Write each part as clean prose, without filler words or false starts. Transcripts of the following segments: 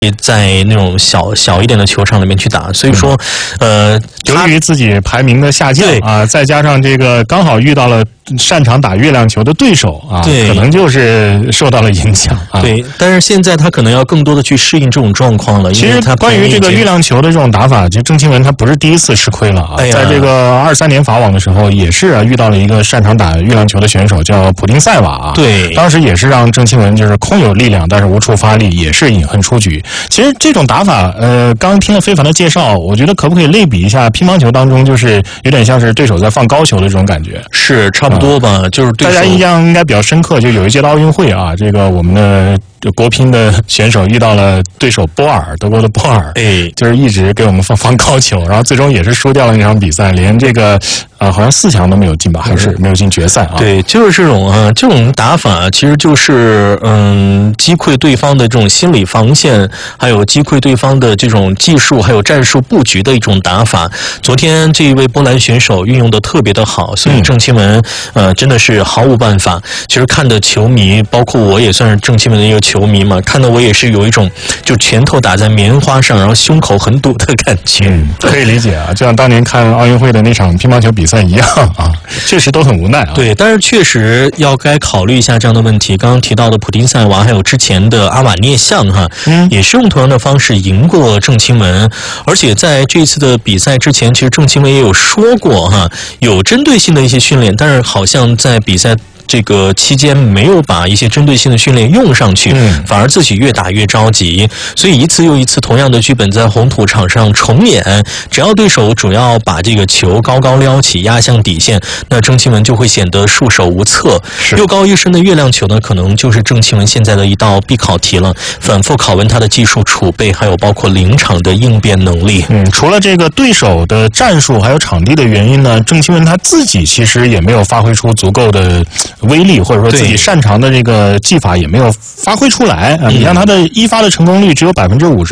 在那种小一点的球场里面去打，所以说， 由于自己排名的下降啊，再加上这个刚好遇到了擅长打月亮球的对手啊，可能就是受到了影响啊。 对，但是现在他可能要更多的去适应这种状况了。 其实关于这个月亮球的这种打法，其实郑钦文他不是第一次吃亏了啊。在这个23年法网的时候，也是遇到了一个擅长打月亮球的选手，叫普丁塞瓦啊。 对， 当时也是让郑钦文就是空有力量，但是无处发力，也是饮恨出局。其实这种打法，刚听了非凡的介绍，我觉得可不可以类比一下乒乓球当中，就是有点像是对手在放高球的这种感觉？ 是差不多吧，就是对手大家印象应该比较深刻，就有一届的奥运会啊，这个我们的国乒的选手遇到了对手波尔，德国的波尔，就是一直给我们放高球，然后最终也是输掉了那场比赛，连这个好像4强都没有进吧，还是没有进决赛啊？ 对，就是这种打法，其实就是击溃对方的这种心理防线，还有击溃对方的这种技术还有战术布局的一种打法。昨天这一位波兰选手运用的特别的好，所以郑钦文真的是毫无办法。其实看的球迷，包括我也算是郑钦文的一个球迷嘛，看的我也是有一种就拳头打在棉花上，然后胸口很堵的感觉。 可以理解啊，就像当年看奥运会的那场乒乓球比赛一样啊，确实都很无奈啊。 对，但是确实要该考虑一下这样的问题。刚刚提到的普丁塞娃，还有之前的阿瓦涅相哈，也是用同样的方式赢过郑钦文。而且在这次的比赛之前，其实郑钦文也有说过哈，有针对性的一些训练，但是好像在比赛这个期间没有把一些针对性的训练用上去，反而自己越打越着急，所以一次又一次同样的剧本在红土场上重演。只要对手主要把这个球高高撩起压向底线，那郑钦文就会显得束手无策。又高一身的月亮球呢，可能就是郑钦文现在的一道必考题了，反复拷问他的技术储备，还有包括临场的应变能力。 除了这个对手的战术还有场地的原因呢，郑钦文他自己其实也没有发挥出足够的威力，或者说自己擅长的这个技法也没有发挥出来啊。你像他的一发的成功率只有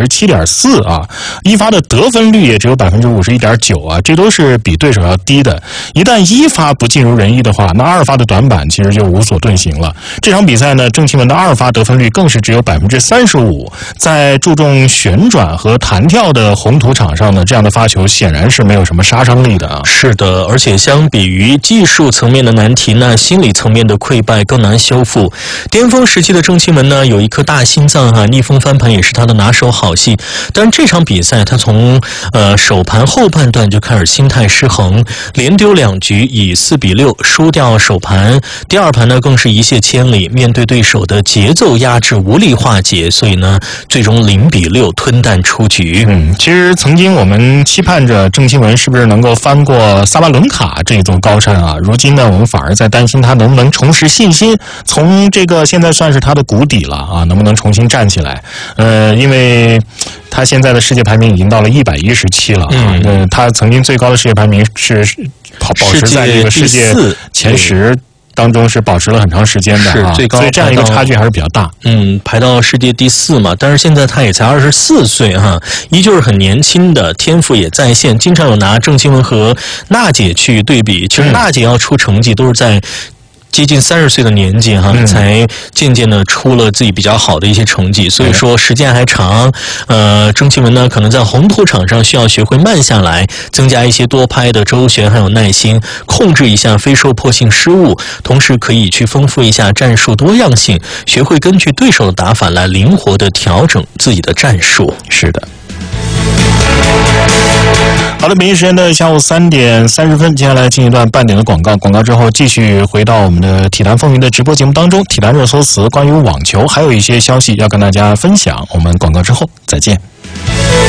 57.4% 啊，一发的得分率也只有 51.9% 啊，这都是比对手要低的。一旦一发不尽如人意的话，那二发的短板其实就无所遁形了。这场比赛呢，郑钦文的二发得分率更是只有 35%， 在注重旋转和弹跳的红土场上呢，这样的发球显然是没有什么杀伤力的啊。 是的，而且相比于技术层面的难题，那心理层面的溃败更难修复。巅峰时期的郑钦文呢，有一颗大心脏啊，逆风翻盘也是他的拿手好戏。但是这场比赛他从首盘后半段就开始心态失衡，连丢2局，以4-6输掉首盘。第二盘呢更是一泻千里，面对对手的节奏压制无力化解，所以呢最终0-6吞蛋出局。 其实曾经我们期盼着郑钦文是不是能够翻过萨巴伦卡这座高山啊，如今呢我们反而在担心他能不能重拾信心，从这个现在算是他的谷底了啊，能不能重新站起来？因为他现在的世界排名已经到了117了啊，他曾经最高的世界排名是保持在这个世界前10当中是保持了很长时间的啊， 最高， 所以这样一个差距还是比较大。 排到世界第4嘛，但是现在他也才24岁哈，依旧是很年轻的，天赋也在线，经常有拿郑钦文和娜姐去对比。其实娜姐要出成绩都是在接近30岁的年纪哈，才渐渐的出了自己比较好的一些成绩，所以说时间还长。郑钦文呢，可能在红土场上需要学会慢下来，增加一些多拍的周旋，还有耐心，控制一下非受迫性失误，同时可以去丰富一下战术多样性，学会根据对手的打法来灵活的调整自己的战术。 是的。好的，北京时间的下午3点30分，接下来进一段半点的广告，广告之后继续回到我们的体坛风云的直播节目当中，体坛热搜词关于网球还有一些消息要跟大家分享，我们广告之后再见。